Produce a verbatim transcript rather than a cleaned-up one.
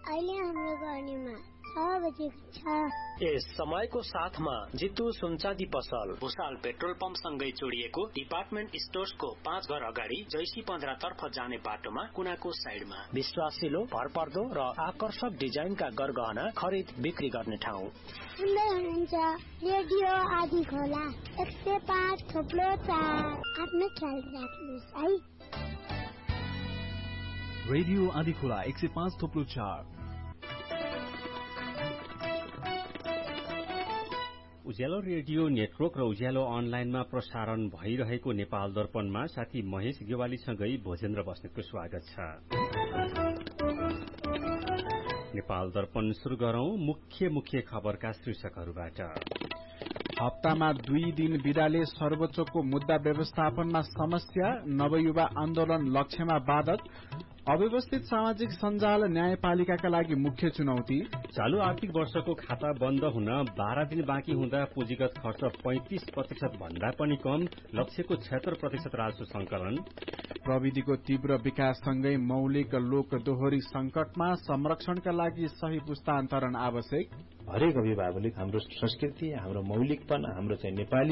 अहिले हाम्रो गर्नेमा छ बजेको छ। यस समयको साथमा जितु सुनचाँदी पसल भुसाल पेट्रोल पम्प सँगै जोडिएको डिपार्टमेन्ट स्टोर्सको पाँच घर अगाडि जैसी पन्ध्र तर्फ जाने बाटोमा कुनाको साइडमा विश्वासिलो भरपर्दो र आकर्षक डिजाइनका गरगहना खरिद बिक्री गर्ने ठाउँ। सुन्दै हुनुहुन्छ रेडियो आदि खोला एक सय पाँच थोप्लो चार। आफ्नो ख्याल राख्नुहोस् है। रेडियो आदि खोला एक सय पाँच थोप्लो चार। उज्यालो रेडियो नेटवर्क र उज्यालो अनलाइनमा प्रसारण भइरहेको नेपाल दर्पणमा साथी महेश गेवालीसँगै भोजेन्द्र बस्नेतको स्वागत छ। नेपाल दर्पण शुरू गरौं मुख्य मुख्य खबरका शीर्षकहरूबाट। हप्तामा दुई दिन बिदाले सर्वोच्चको मुद्दा व्यवस्थापनमा समस्या, नवयुवा आन्दोलन लक्ष्यमा बाधक, अव्यवस्थित सामाजिक सञ्जाल न्यायपालिकाका लागि मुख्य चुनौती, चालू आर्थिक वर्षको खाता बन्द हुन बाह्र दिन बाँकी हुँदा पुँजीगत खर्च पैंतिस प्रतिशत भन्दा पनि कम, लक्ष्यको छत्तर प्रतिशत राजस्व संकलन, प्रविधिको तीव्र विकाससँगै मौलिक लोक दोहोरी संकटमा संरक्षणका लागि सही पुस्तान्तरण आवश्यक, हरेक अभिभावकले हाम्रो संस्कृति, हाम्रो मौलिकपन, हाम्रो चाहिँ नेपाली